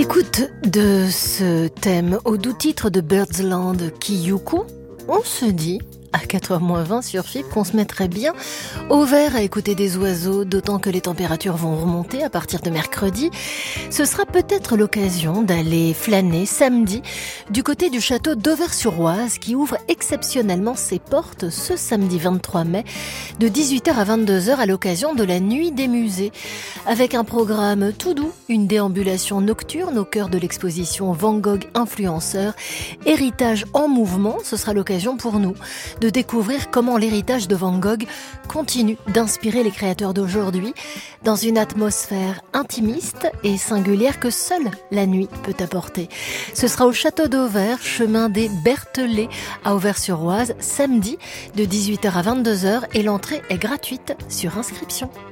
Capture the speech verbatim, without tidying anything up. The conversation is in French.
l'écoute de ce thème au doux titre de Birdsland Kiyuku, on se dit à quatre heures moins vingt sur F I P qu'on se mettrait bien au vert à écouter des oiseaux, d'autant que les températures vont remonter à partir de mercredi. Ce sera peut-être l'occasion d'aller flâner samedi du côté du château d'Auvers-sur-Oise qui ouvre exceptionnellement ses portes ce samedi vingt-trois mai de dix-huit heures à vingt-deux heures à l'occasion de la Nuit des musées. Avec un programme tout doux, une déambulation nocturne au cœur de l'exposition Van Gogh influenceur, héritage en mouvement. Ce sera l'occasion pour nous de découvrir comment l'héritage de Van Gogh continue d'inspirer les créateurs d'aujourd'hui dans une atmosphère intimiste et singulière que seule la nuit peut apporter. Ce sera au château d'Auvers, chemin des Berthelets à Auvers-sur-Oise, samedi de dix-huit heures à vingt-deux heures et l'entrée est gratuite sur inscription.